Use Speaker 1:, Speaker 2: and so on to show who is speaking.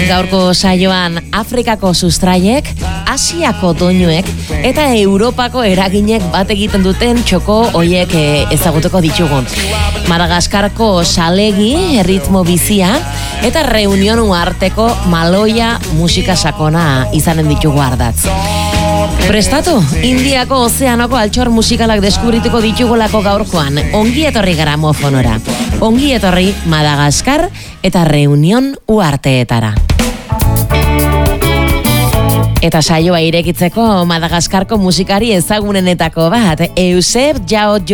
Speaker 1: Gaurko saioan Afrikako sustraiek, Asiako doinuek eta Europako eraginek bat egiten duten txoko hoiek ezagutuko ditugu. Madagaskarko salegi, erritmo bizia eta Reunion uharteko maloia musika sakona izanen ditugu ardatz. Prestatu, Indiako ozeanoko altxor musikalak deskubrituko ditugolako gaurkoan. Ongi etorri gramofonora. Ongi etorri Madagaskar eta Reunion uharteetara. Eta saioa irekitzeko Madagaskarko musikari ezagunenetako bat, Euseb Jao